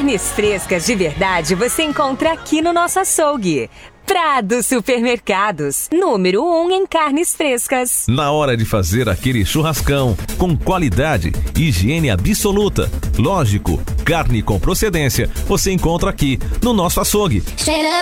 Carnes frescas de verdade você encontra aqui no nosso açougue. Prado Supermercados, número 1 em carnes frescas. Na hora de fazer aquele churrascão, com qualidade e higiene absoluta. Lógico, carne com procedência, você encontra aqui no nosso açougue. Straight up